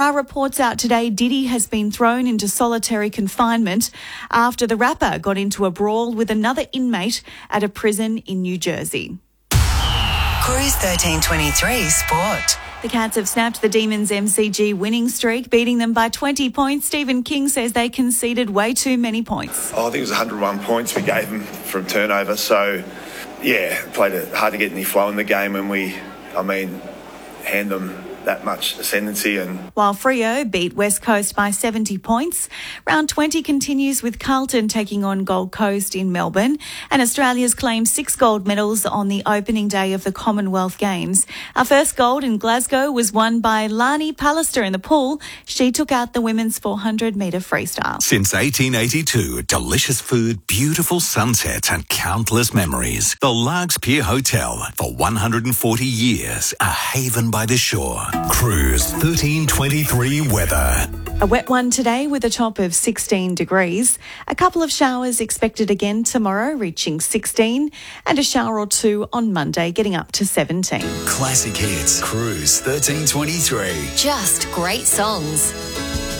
are reports out today Diddy has been thrown into solitary confinement after the rapper got into a brawl with another inmate at a prison in New Jersey. Cruise 1323 Sport. The Cats have snapped the Demons' MCG winning streak, beating them by 20 points. Stephen King says they conceded way too many points. I think it was 101 points we gave them from turnover. So, played it hard to get any flow in the game when hand them that much ascendancy. While Freo beat West Coast by 70 points, round 20 continues with Carlton taking on Gold Coast in Melbourne, and Australia's claimed 6 gold medals on the opening day of the Commonwealth Games. Our first gold in Glasgow was won by Lani Pallister in the pool. She took out the women's 400-metre freestyle. Since 1882, delicious food, beautiful sunsets and countless memories. The Largs Pier Hotel, for 140 years, a haven by the shore. Cruise 1323 weather. A wet one today with a top of 16 degrees. A couple of showers expected again tomorrow, reaching 16, and a shower or two on Monday, getting up to 17. Classic hits. Cruise 1323. Just great songs.